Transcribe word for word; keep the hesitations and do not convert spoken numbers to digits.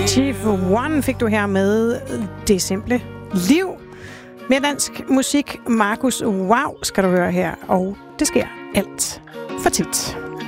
Chief One fik du her med Det Simple Liv. Mere dansk musik. Markus Wow skal du høre her, og det sker alt for tit.